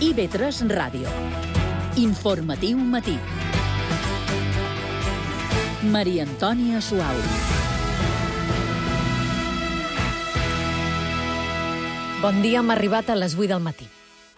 IB3 Ràdio. Informatiu matí. Maria Antònia Suau. Bon dia, hem arribat a les 8 del matí.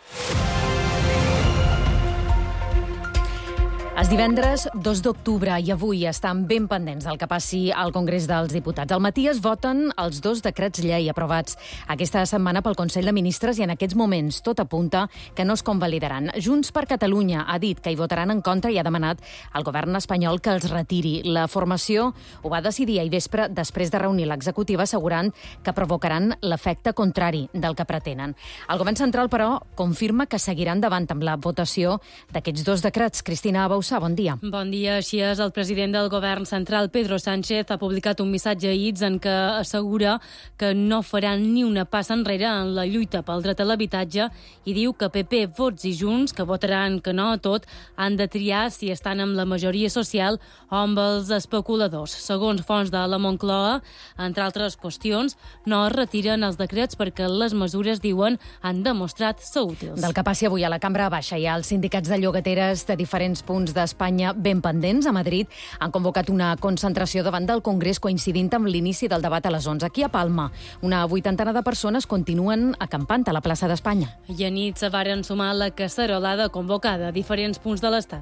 És divendres 2 d'octubre i avui estan ben pendents del que passi al Congrés dels Diputats. Al matí es voten els 2 decrets llei aprovats aquesta setmana pel Consell de Ministres i en aquests moments tot apunta que no es convalidaran. Junts per Catalunya ha dit que hi votaran en contra i ha demanat al govern espanyol que els retiri. La formació ho va decidir ahir vespre després de reunir l'executiva assegurant que provocaran l'efecte contrari del que pretenen. El govern central, però, confirma que seguiran endavant amb la votació d'aquests 2 decrets. Cristina Abau, bon dia. Bon dia. Així és, el president del govern central, Pedro Sánchez, ha publicat un missatge ahir en què assegura que no faran ni una passa enrere en la lluita pel dret a l'habitatge i diu que PP, Vox i Junts, que votaran que no a tot, han de triar si estan amb la majoria social o amb els especuladors. Segons fonts de la Moncloa, entre altres qüestions, no es retiren els decrets perquè les mesures, diuen, han demostrat ser útils. Del que passi avui a la Cambra Baixa hi ha els sindicats de llogateres de diferents punts d'Espanya ben pendents. A Madrid han convocat una concentració davant del Congrés coincidint amb l'inici del debat a les 11. Aquí a Palma, una 80 de persones continuen acampant a la plaça d'Espanya. I a nit se varen sumar la cacerolada convocada a diferents punts de l'Estat.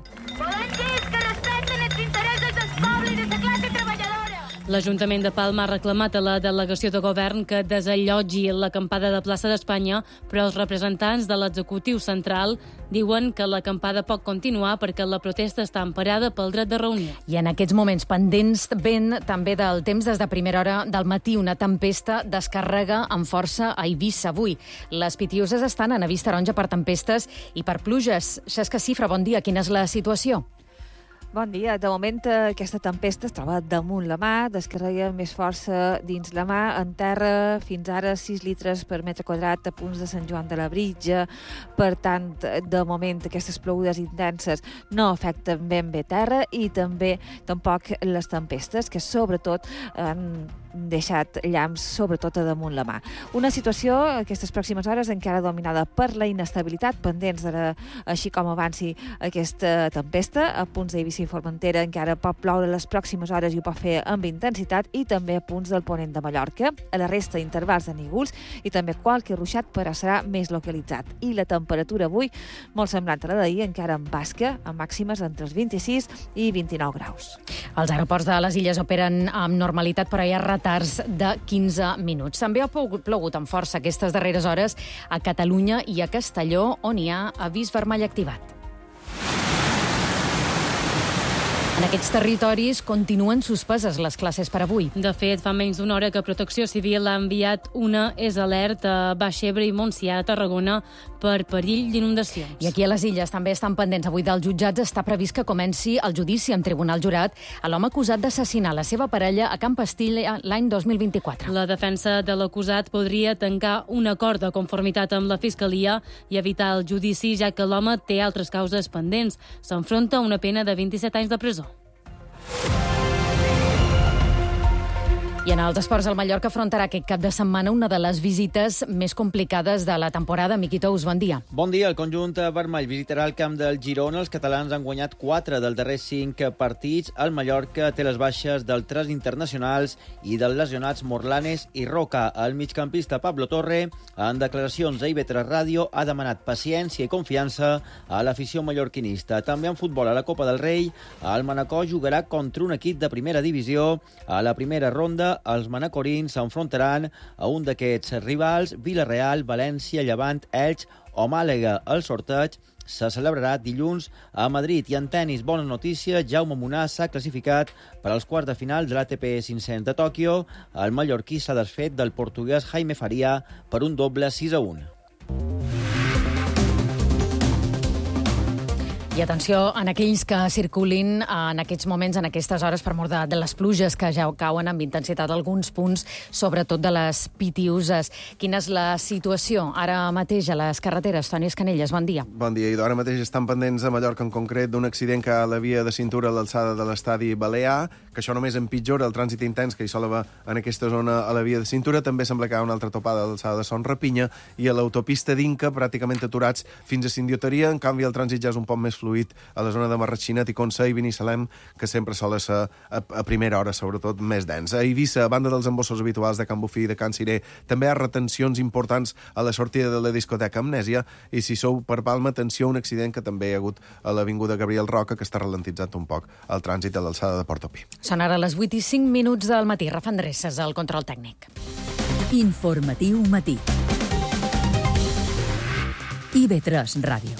L'Ajuntament de Palma ha reclamat a la delegació de govern que desallotgi l'acampada de plaça d'Espanya, però els representants de l'executiu central diuen que l'acampada pot continuar perquè la protesta està emparada pel dret de reunió. I en aquests moments pendents ben també del temps des de primera hora del matí, una tempesta descarrega amb força a Eivissa avui. Les Pitiuses estan en avís taronja per tempestes i per pluges. Xesca Cifra, bon dia. Quina és la situació? Bon dia. De moment aquesta tempesta es troba damunt la mà, descarrega més força dins la mà, en terra fins ara 6 litres per metre quadrat a punts de Sant Joan de la Britja. Per tant, de moment aquestes plogudes intenses no afecten ben bé terra i també tampoc les tempestes, que sobretot han deixat llamps sobretot a damunt la mà. Una situació aquestes pròximes hores encara dominada per la inestabilitat, pendents així com avanci aquesta tempesta. A punts d'Eivissa i Formentera encara pot ploure les pròximes hores i ho pot fer amb intensitat, i també a punts del ponent de Mallorca. A la resta intervals de nígols i també qualque ruixat, però serà més localitzat. I la temperatura avui molt semblant a la d'ahir, encara en basca, amb màximes entre els 26 i 29 graus. Els aeroports de les illes operen amb normalitat, però hi ha retards de 15 minuts. També ha plogut amb força aquestes darreres hores a Catalunya i a Castelló, on hi ha avís vermell activat. En aquests territoris continuen suspeses les classes per avui. De fet, fa menys d'una hora que Protecció Civil ha enviat una alert a Baix Ebre i Montsià, a Tarragona, per perill d'inundacions. I aquí a les Illes també estan pendents. Avui dels jutjats està previst que comenci el judici en tribunal jurat a l'home acusat d'assassinar la seva parella a Can Pastilla l'any 2024. La defensa de l'acusat podria tancar un acord de conformitat amb la Fiscalia i evitar el judici, ja que l'home té altres causes pendents. S'enfronta a una pena de 27 anys de presó. I en els esports, el Mallorca afrontarà aquest cap de setmana una de les visites més complicades de la temporada. Miqui Tous, bon dia. Bon dia. El conjunt vermell visitarà el camp del Girona. Els catalans han guanyat 4 dels darrers 5 partits. El Mallorca té les baixes dels 3 internacionals i dels lesionats Morlanes i Roca. El migcampista Pablo Torre, en declaracions a IB3 Ràdio, ha demanat paciència i confiança a l'afició mallorquinista. També en futbol, a la Copa del Rei, el Manacor jugarà contra un equip de primera divisió. A la primera ronda, els manacorins s'enfrontaran a un d'aquests rivals, Villarreal, València, Llevant, Elx o Màlaga. El sorteig se celebrarà dilluns a Madrid. I en tenis, bona notícia, Jaume Munar s'ha classificat per als quarts de final de l'ATP 500 de Tòquio. El mallorquí s'ha desfet del portuguès Jaime Faria per un doble 6-1. I atenció en aquells que circulin en aquests moments, en aquestes hores, per mort de les pluges que ja cauen amb intensitat a alguns punts, sobretot de les Pitiuses. Quina és la situació ara mateix a les carreteres? Toni Escanelles, bon dia. Bon dia, Ido. Ara mateix estan pendents a Mallorca en concret d'un accident que a la via de cintura a l'alçada de l'estadi Balear, que això només empitjora el trànsit intens que hi sol haver en aquesta zona a la via de cintura. També sembla que hi ha una altra topada a l'alçada de Son Rapinya i a l'autopista d'Inca, pràcticament aturats fins a Sindioteria. En canvi, el trànsit ja és un poc més fluid a la zona de Marratxina, Ticonsa i Binissalem, que sempre sol ser a primera hora, sobretot, més dens. A Eivissa, a banda dels embossos habituals de Can Bufí i de Can Ciré, també hi ha retencions importants a la sortida de la discoteca Amnèsia, i si sou per Palma, atenció a un accident que també hi ha hagut a l'avinguda Gabriel Roca, que està ralentitzant un poc el trànsit a l'alçada de Portopí. Són ara les 8:05 del matí. Rafa Andresses, el control tècnic. Informatiu matí. IB3 Ràdio.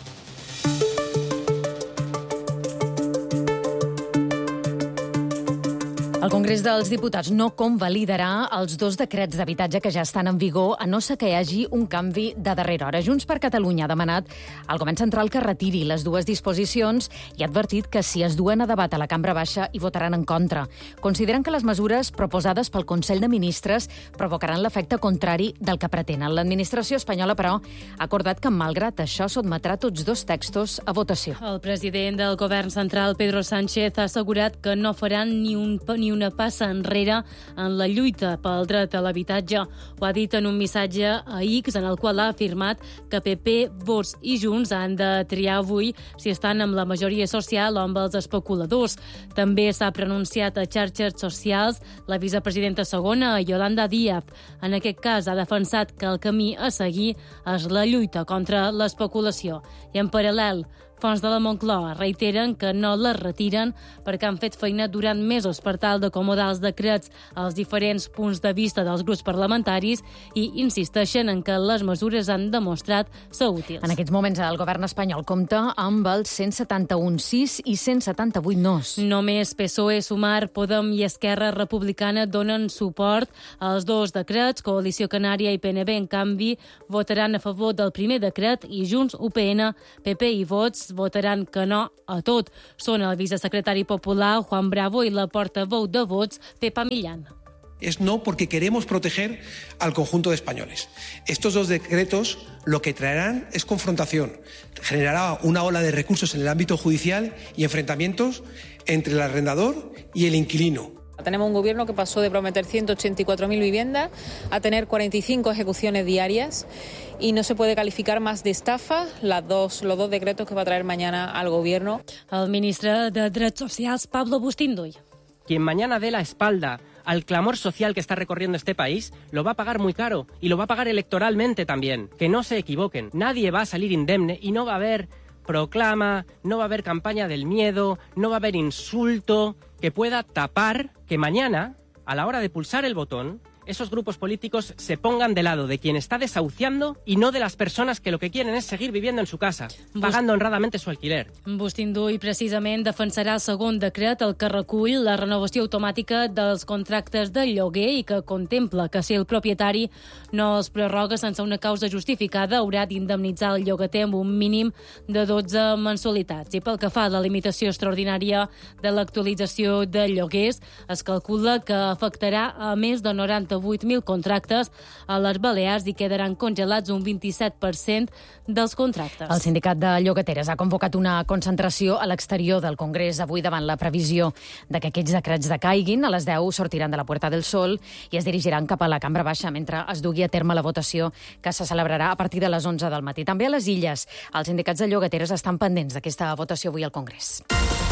El Congrés dels Diputats no convalidarà els 2 decrets d'habitatge que ja estan en vigor, a no ser que hi hagi un canvi de darrera hora. Junts per Catalunya ha demanat al Govern Central que retiri les 2 disposicions i ha advertit que si es duen a debat a la Cambra Baixa hi votaran en contra. Consideren que les mesures proposades pel Consell de Ministres provocaran l'efecte contrari del que pretenen. L'administració espanyola, però, ha acordat que, malgrat això, sotmetrà tots 2 textos a votació. El president del Govern Central, Pedro Sánchez, ha assegurat que no faran ni una passa enrere en la lluita pel dret a l'habitatge. Ho ha dit en un missatge a X en el qual ha afirmat que PP, Vox i Junts han de triar avui si estan amb la majoria social o amb els especuladors. També s'ha pronunciat a xarxes socials la vicepresidenta segona, Yolanda Díaz. En aquest cas ha defensat que el camí a seguir és la lluita contra l'especulació. I en paral·lel, fonts de la Moncloa reiteren que no les retiren perquè han fet feina durant mesos per tal d'acomodar els decrets als diferents punts de vista dels grups parlamentaris i insisteixen en que les mesures han demostrat ser útils. En aquests moments el govern espanyol compta amb els 171 sís i 178 nos. Només PSOE, Sumar, Podem i Esquerra Republicana donen suport als 2 decrets. Coalició Canària i PNB, en canvi, votaran a favor del primer decret i Junts, UPN, PP i Vox votaran que no a tot. Són el vicesecretari popular Juan Bravo i la portaveu de Vox, Pepa Millán. Es no porque queremos proteger al conjunto de españoles. Estos 2 decretos lo que traerán es confrontación. Generará una ola de recursos en el ámbito judicial y enfrentamientos entre el arrendador y el inquilino. Tenemos un gobierno que pasó de prometer 184.000 viviendas a tener 45 ejecuciones diarias y no se puede calificar más de estafa los dos decretos que va a traer mañana al gobierno. El ministre de Drets Socials, Pablo Bustinduy. Quien mañana dé la espalda al clamor social que está recorriendo este país, lo va a pagar muy caro y lo va a pagar electoralmente también. Que no se equivoquen, nadie va a salir indemne y no va a haber proclama, no va a haber campaña del miedo, no va a haber insulto que pueda tapar que mañana, a la hora de pulsar el botón, esos grupos políticos se pongan de lado de quien está desahuciando y no de las personas que lo que quieren es seguir viviendo en su casa, pagando honradamente su alquiler. Bustinduy precisament defensarà el segon decret, el que recull la renovació automàtica dels contractes de lloguer i que contempla que si el propietari no els prorroga sense una causa justificada haurà d'indemnitzar el llogater amb un mínim de 12 mensualitats. I pel que fa a la limitació extraordinària de l'actualització de lloguers, es calcula que afectarà a més de 98.000 contractes a les Balears i quedaran congelats un 27% dels contractes. El sindicat de llogateres ha convocat una concentració a l'exterior del Congrés avui davant la previsió de que aquests decrets decaiguin. A les 10 sortiran de la Puerta del Sol i es dirigiran cap a la Cambra Baixa mentre es dugui a terme la votació que se celebrarà a partir de les 11 del matí. També a les Illes, els sindicats de llogateres estan pendents d'aquesta votació avui al Congrés.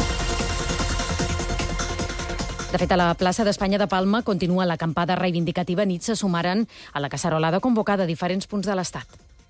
De fet, a la plaça d'Espanya de Palma continua l'acampada reivindicativa. Nit se sumaren a la cacerolada convocada a diferents punts de l'Estat.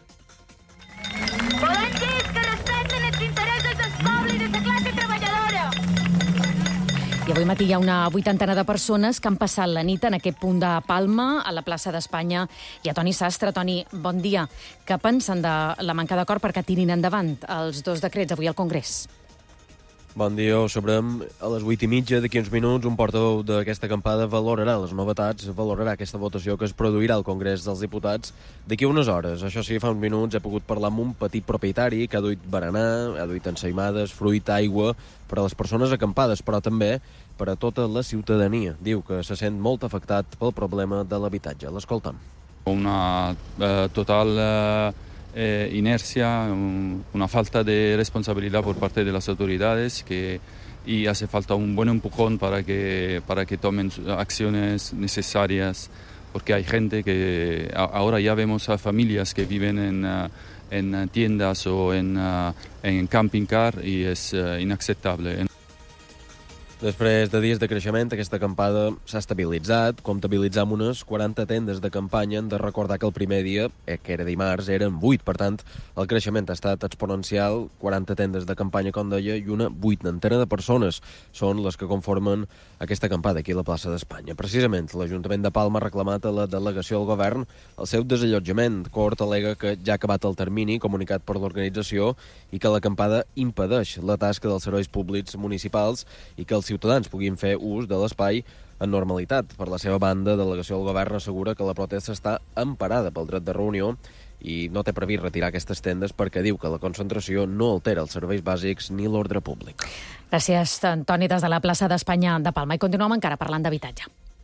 Volem dir que respecten els interessos del poble i de la classe treballadora. I avui matí hi ha una 80 de persones que han passat la nit en aquest punt de Palma, a la plaça d'Espanya. I a Toni Sastre. Toni, bon dia. Què pensen de la manca d'acord perquè tirin endavant els 2 decrets avui al Congrés? Bon dia, ho sabrem a les 8:30, d'aquí uns minuts. Un portaveu d'aquesta acampada valorarà les novetats, valorarà aquesta votació que es produirà al Congrés dels Diputats d'aquí unes hores. Això sí, fa uns minuts he pogut parlar amb un petit propietari que ha duit berenar, ha duit ensaïmades, fruita, aigua per a les persones acampades, però també per a tota la ciutadania. Diu que se sent molt afectat pel problema de l'habitatge. L'escoltem. Una total inercia, una falta de responsabilidad por parte de las autoridades y hace falta un buen empujón para que tomen acciones necesarias, porque hay gente que ahora ya vemos a familias que viven en tiendas o en camping car y es inaceptable. Després de dies de creixement, aquesta acampada s'ha estabilitzat, comptabilitzar amb unes 40 tendes de campanya. Hem de recordar que el primer dia, que era dimarts, eren 8. Per tant, el creixement ha estat exponencial. 40 tendes de campanya, com deia, i una 80 de persones són les que conformen aquesta acampada aquí a la plaça d'Espanya. Precisament, l'Ajuntament de Palma ha reclamat a la delegació del govern el seu desallotjament. Cort al·lega que ja ha acabat el termini comunicat per l'organització i que l'acampada impedeix la tasca dels serveis públics municipals i que els ciutadans puguin fer ús de l'espai en normalitat. Per la seva banda, delegació del govern assegura que la protesta està emparada pel dret de reunió i no té previst retirar aquestes tendes perquè diu que la concentració no altera els serveis bàsics ni l'ordre públic. Gràcies, Toni, des de la plaça d'Espanya de Palma. I continuem encara parlant d'habitatge.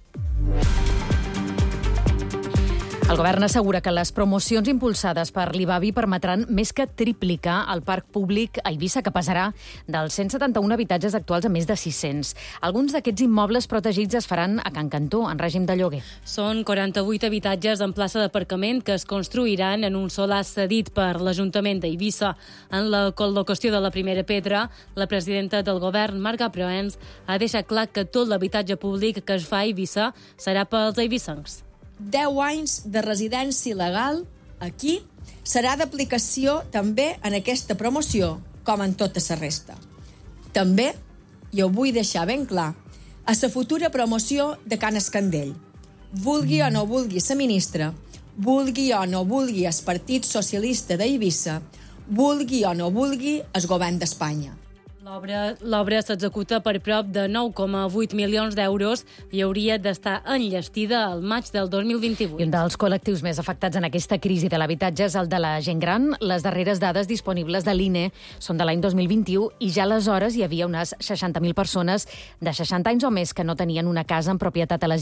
El govern assegura que les promocions impulsades per l'IBABI permetran més que triplicar el parc públic a Eivissa, que passarà dels 171 habitatges actuals a més de 600. Alguns d'aquests immobles protegits es faran a Can Cantó, en règim de lloguer. Són 48 habitatges en plaça d'aparcament que es construiran en un solar cedit per l'Ajuntament d'Eivissa. En la col·locació de la primera pedra, la presidenta del govern, Marga Proens, ha deixat clar que tot l'habitatge públic que es fa a Eivissa serà pels eivissencs. 10 anys de residència legal aquí serà d'aplicació també en aquesta promoció, com en tota la resta. També, i ho vull deixar ben clar, a la futura promoció de Can Escandell. Vulgui o no vulgui la ministra, vulgui o no vulgui el Partit Socialista d'Eivissa, vulgui o no vulgui el govern d'Espanya. L'obra s'executa per prop de 9,8 milions d'euros i hauria d'estar enllestida al maig del 2028. I un dels col·lectius més afectats en aquesta crisi de l'habitatge és el de la gent gran. Les darreres dades disponibles de l'INE són de l'any 2021 i ja aleshores hi havia unes 60.000 persones de 60 anys o més que no tenien una casa en propietat a les